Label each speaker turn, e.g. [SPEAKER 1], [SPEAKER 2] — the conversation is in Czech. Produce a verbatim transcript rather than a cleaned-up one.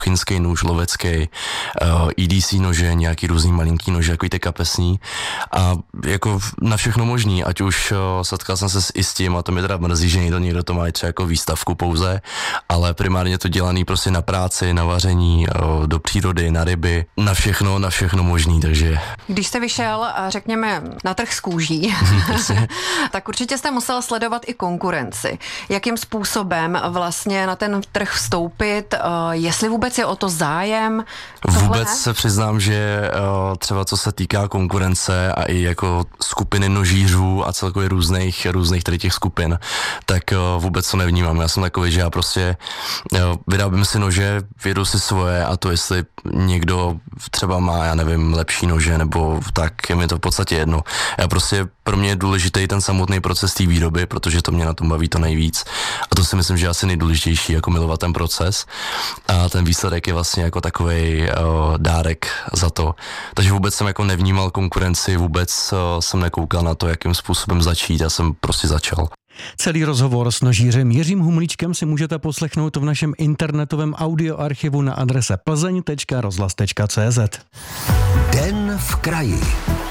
[SPEAKER 1] Čínský nůž, lovecký, E D C nože, nějaký různý malinký nože, takový ty kapesní a jako na všechno možný, ať už setkal jsem se s i s tím, a to mi teda mrzí, že někdo, někdo to má třeba jako výstavku pouze, ale primárně to dělaný prostě na práci, na vaření, do přírody, na ryby, na všechno, na všechno možný, takže...
[SPEAKER 2] Když jste vyšel, řekněme, na trh s kůží, tak určitě jste musel sledovat i konkurenci. Jakým způsobem vlastně na ten trh vstoupit, jestli vůbec je o to zájem?
[SPEAKER 1] Vůbec se přiznám, že třeba co se týká konkurence a i jako skupiny nožířů a celkově různých, různých tady těch skupin, tak vůbec to nevnímám. Já jsem takový, že já prostě vyrábím si nože, vědu si svoje a to jestli někdo třeba má, já nevím, lepší nože nebo tak, je mi to v podstatě jedno. Já prostě, pro mě je důležitý ten samotný proces té výroby, protože to mě na tom baví to nejvíc a to si myslím, že je asi nejdůležitější, jako milovat ten proces a ten výsledek je vlastně jako takovej uh, dárek za to. Takže vůbec jsem jako nevnímal konkurenci, vůbec uh, jsem nekoukal na to, jakým způsobem začít, já jsem prostě začal.
[SPEAKER 3] Celý rozhovor s nožířem Jiřím Humlíčkem si můžete poslechnout v našem internetovém audioarchivu na adrese plzeň tečka rozhlas tečka cé zet.
[SPEAKER 4] Den v kraji.